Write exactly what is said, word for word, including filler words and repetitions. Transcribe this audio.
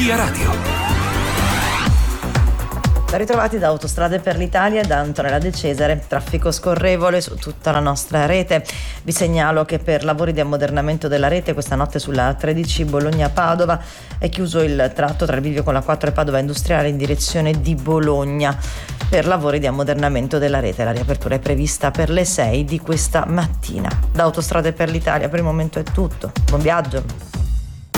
Via Radio. Ben ritrovati da Autostrade per l'Italia e da Antonella De Cesare. Traffico scorrevole su tutta la nostra rete. Vi segnalo che per lavori di ammodernamento della rete questa notte sulla tredici Bologna-Padova è chiuso il tratto tra il bivio con la quattro e Padova Industriale in direzione di Bologna per lavori di ammodernamento della rete. La riapertura è prevista per le sei di questa mattina. Da Autostrade per l'Italia per il momento è tutto. Buon viaggio.